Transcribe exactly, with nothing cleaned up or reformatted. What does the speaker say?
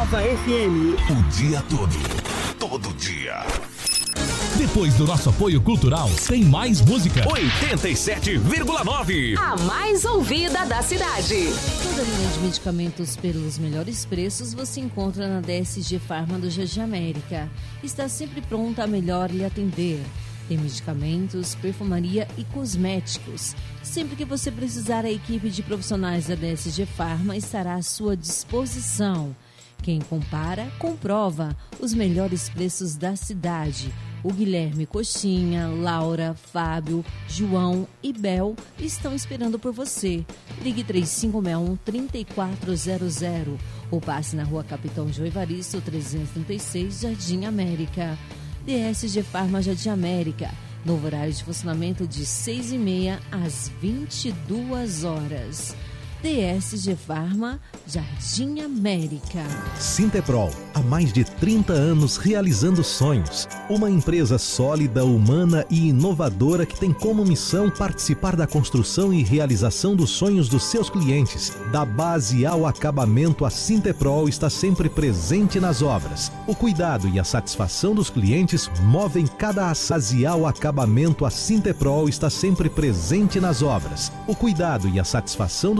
Nova F M. O dia todo, todo dia. Depois do nosso apoio cultural, tem mais música. oitenta e sete vírgula nove. A mais ouvida da cidade. Toda linha de medicamentos pelos melhores preços você encontra na D S G Farma do Jardim América. Está sempre pronta a melhor lhe atender. Tem medicamentos, perfumaria e cosméticos. Sempre que você precisar, a equipe de profissionais da D S G Farma estará à sua disposição. Quem compara, comprova os melhores preços da cidade. O Guilherme Coxinha, Laura, Fábio, João e Bel estão esperando por você. Ligue três cinco seis um, três quatro zero zero ou passe na rua Capitão João Evaristo, trezentos e trinta e seis, Jardim América. D S G Farma Jardim América. Novo horário de funcionamento de seis e meia às vinte e duas horas. D S G Farma, Jardim América. Sinteprol, há mais de trinta anos realizando sonhos. Uma empresa sólida, humana e inovadora que tem como missão participar da construção e realização dos sonhos dos seus clientes. Da base ao acabamento, a Sinteprol está sempre presente nas obras. O cuidado e a satisfação dos clientes movem cada base ao acabamento, a Sinteprol está sempre presente nas obras. O cuidado e a satisfação dos